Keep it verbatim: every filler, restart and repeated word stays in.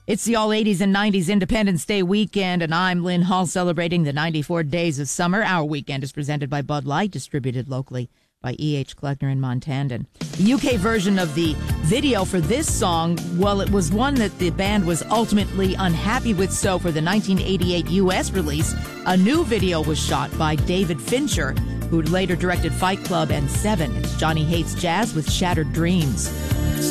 It's the All eighties and nineties Independence Day weekend, and I'm Lynn Hall celebrating the ninety-four days of summer. Our weekend is presented by Bud Light, distributed locally by E H. Kleckner in Montandon. The U K version of the video for this song, well, it was one that the band was ultimately unhappy with, so for the nineteen eighty-eight U S release, a new video was shot by David Fincher, who later directed Fight Club and Seven. It's Johnny Hates Jazz with Shattered Dreams.